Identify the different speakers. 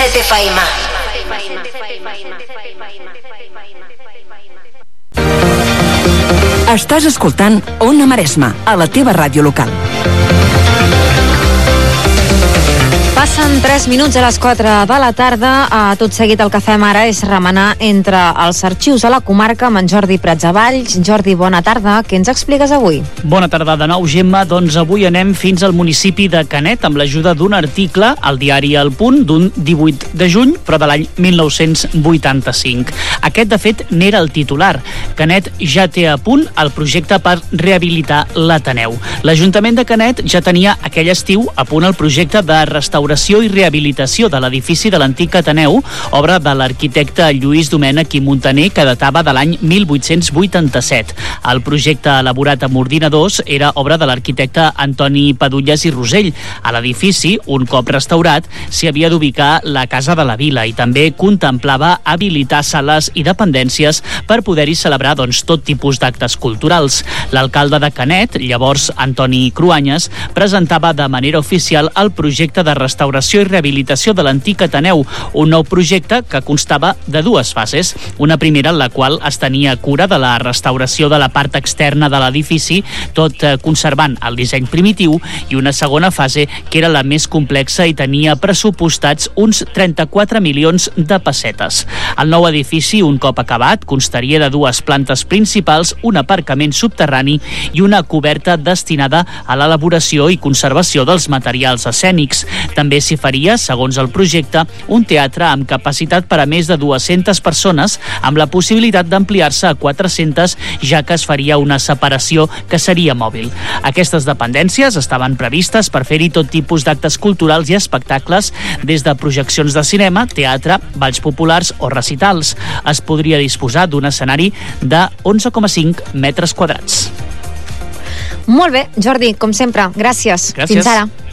Speaker 1: 107 FM.
Speaker 2: Estàs escoltant Ona Maresma, a la teva ràdio local.
Speaker 3: Passen 3 minuts a les 4 de la tarda. Tot seguit el que fem ara és remenar entre els arxius a la comarca amb en Jordi Pratsavalls. Jordi, bona tarda. Què ens expliques avui?
Speaker 4: Bona tarda de nou, Gemma. Doncs avui anem fins al municipi de Canet amb l'ajuda d'un article al diari El Punt d'un 18 de juny, però de l'any 1985. Aquest, de fet, n'era el titular. Canet ja té a punt el projecte per rehabilitar l'Ateneu. L'Ajuntament de Canet ja tenia aquell estiu a punt el projecte de restauració i rehabilitació de l'edifici de l'antic Ateneu, obra de l'arquitecte Lluís Domènech i Montaner, que datava de l'any 1887. El projecte elaborat amb ordinadors era obra de l'arquitecte Antoni Padulles i Rosell. A l'edifici, un cop restaurat, s'hi havia d'ubicar la Casa de la Vila i també contemplava habilitar sales i dependències per poder-hi celebrar tot tipus d'actes culturals. L'alcalde de Canet, llavors Antoni Cruanyes, presentava de manera oficial el projecte de restauració i rehabilitació de l'antic Ateneu, un nou projecte que constava de dues fases. Una primera en la qual es tenia cura de la restauració de la part externa de l'edifici, tot conservant el disseny primitiu, i una segona fase que era la més complexa i tenia pressupostats uns 34 milions de pessetes. El nou edifici, un cop acabat, constaria de dues plantes principals, un aparcament subterrani i una coberta destinada a l'elaboració i conservació dels materials escènics. També s'hi faria, segons el projecte, un teatre amb capacitat per a més de 200 persones, amb la possibilitat d'ampliar-se a 400, ja que es faria una separació que seria mòbil. Aquestes dependències estaven previstes per fer-hi tot tipus d'actes culturals i espectacles, des de projeccions de cinema, teatre, balls populars o recitals. Es podria disposar d'un escenari de 11,5 metres quadrats.
Speaker 3: Molt bé, Jordi, com sempre, gràcies. Fins ara.